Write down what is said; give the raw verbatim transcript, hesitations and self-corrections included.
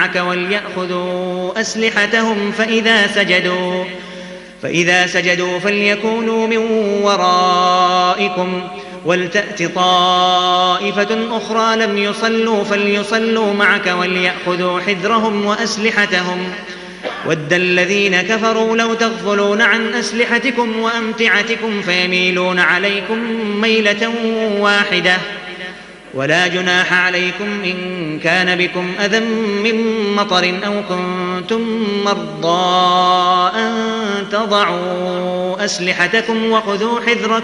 معك وليأخذوا أسلحتهم فإذا سجدوا, فإذا سجدوا فليكونوا من ورائكم ولتأت طائفة أخرى لم يصلوا فليصلوا معك وليأخذوا حذرهم وأسلحتهم. ود الذين كفروا لو تغفلون عن أسلحتكم وأمتعتكم فيميلون عليكم ميلة واحدة. ولا جناح عليكم إن كان بكم أذى من مطر أو كنتم مرضى أن تضعوا أسلحتكم وخذوا حذركم